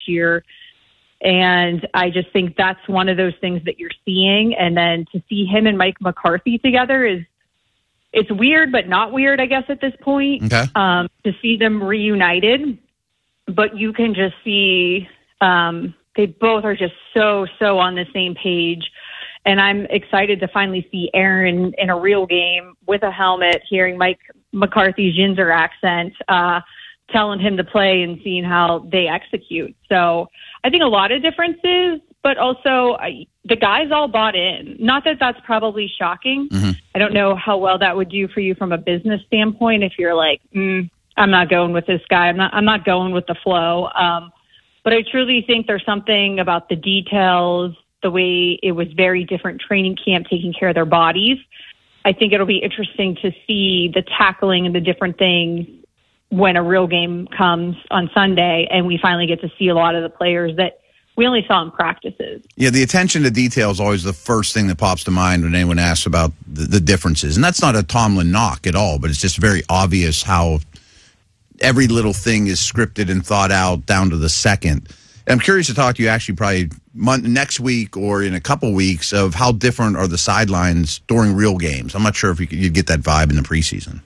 year. And I just think that's one of those things that you're seeing. And then to see him and Mike McCarthy together it's weird, but not weird, I guess, at this point. Okay. To see them reunited, but you can just see they both are just so on the same page. And I'm excited to finally see Aaron in a real game with a helmet, hearing Mike McCarthy's Yinzer accent, telling him to play and seeing how they execute. So I think a lot of differences, but also the guys all bought in. Not that that's probably shocking. Mm-hmm. I don't know how well that would do for you from a business standpoint if you're like, I'm not going with this guy. I'm not going with the flow. But I truly think there's something about the details, the way it was very different training camp, taking care of their bodies. I think it'll be interesting to see the tackling and the different things when a real game comes on Sunday and we finally get to see a lot of the players that we only saw in practices. Yeah, the attention to detail is always the first thing that pops to mind when anyone asks about the differences. And that's not a Tomlin knock at all, but it's just very obvious how every little thing is scripted and thought out down to the second. And I'm curious to talk to you actually probably next week or in a couple weeks of how different are the sidelines during real games. I'm not sure if you'd get that vibe in the preseason.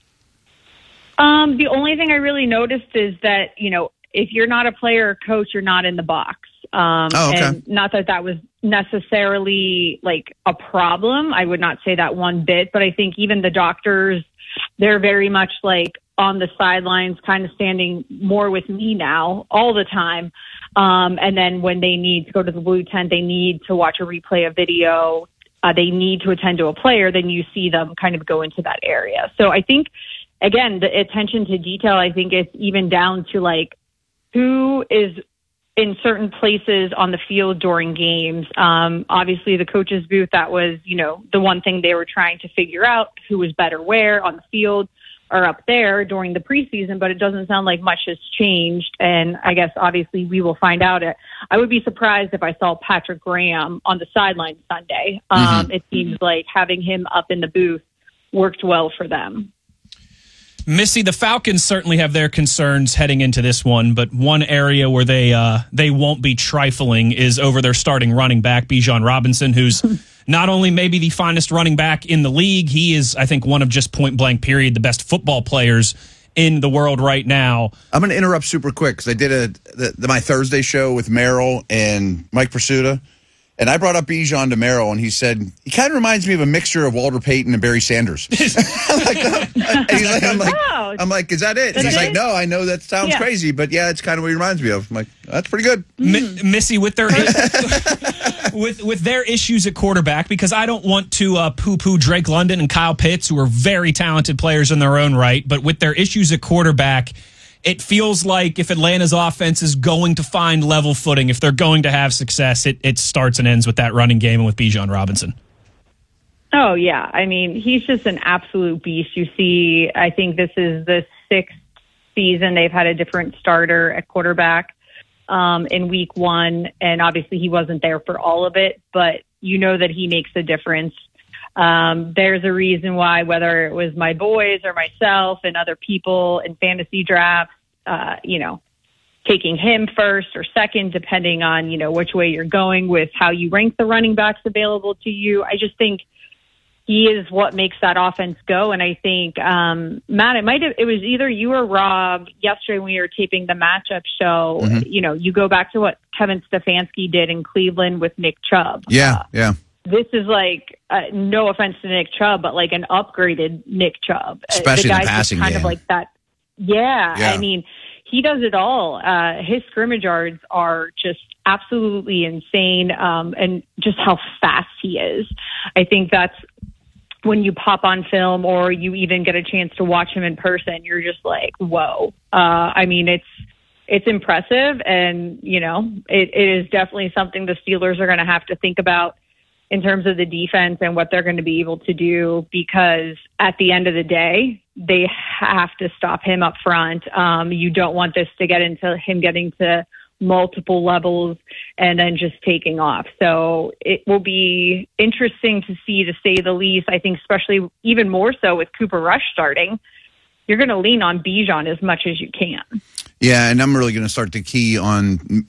The only thing I really noticed is that, if you're not a player or coach, you're not in the box. Okay. And not that was necessarily like a problem. I would not say that one bit, but I think even the doctors, they're very much like on the sidelines, kind of standing more with me now all the time. And then when they need to go to the blue tent, they need to watch a replay of video. They need to attend to a player, then you see them kind of go into that area. So I think, again, the attention to detail, I think it's even down to like who is in certain places on the field during games. Obviously the coach's booth, that was, the one thing they were trying to figure out, who was better where on the field or up there during the preseason, but it doesn't sound like much has changed. And I guess obviously we will find out. I would be surprised if I saw Patrick Graham on the sideline Sunday. It seems like having him up in the booth worked well for them. Missy, the Falcons certainly have their concerns heading into this one, but one area where they won't be trifling is over their starting running back, Bijan Robinson, who's not only maybe the finest running back in the league, he is, I think, one of just point blank period, the best football players in the world right now. I'm going to interrupt super quick because I did my Thursday show with Merrill and Mike Pursuta. And I brought up Bijan to Merrill, and he said, he kind of reminds me of a mixture of Walter Payton and Barry Sanders. I'm like, is that it? And he's like, no, I know that sounds crazy, but yeah, it's kind of what he reminds me of. I'm like, that's pretty good. Missy, with their with their issues at quarterback, because I don't want to poo-poo Drake London and Kyle Pitts, who are very talented players in their own right, but with their issues at quarterback, it feels like if Atlanta's offense is going to find level footing, if they're going to have success, it starts and ends with that running game and with Bijan Robinson. Oh, yeah. I mean, he's just an absolute beast. You see, I think this is the 6th season they've had a different starter at quarterback in week 1. And obviously he wasn't there for all of it, but you know that he makes a difference. There's a reason why, whether it was my boys or myself and other people in fantasy drafts, taking him first or second, depending on, which way you're going with how you rank the running backs available to you. I just think he is what makes that offense go. And I think, Matt, it was either you or Rob yesterday when we were taping the matchup show. You go back to what Kevin Stefanski did in Cleveland with Nick Chubb. Yeah. This is like, no offense to Nick Chubb, but like an upgraded Nick Chubb. Especially in the passing game. Kind of like that. Yeah. I mean, he does it all. His scrimmage yards are just absolutely insane, and just how fast he is. I think that's when you pop on film or you even get a chance to watch him in person, you're just like, whoa. I mean, it's impressive, and, it is definitely something the Steelers are going to have to think about in terms of the defense and what they're going to be able to do, because at the end of the day, they have to stop him up front. You don't want this to get into him getting to multiple levels and then just taking off. So it will be interesting to see, to say the least. I think especially even more so with Cooper Rush starting, you're going to lean on Bijan as much as you can. Yeah, and I'm really going to start to key on,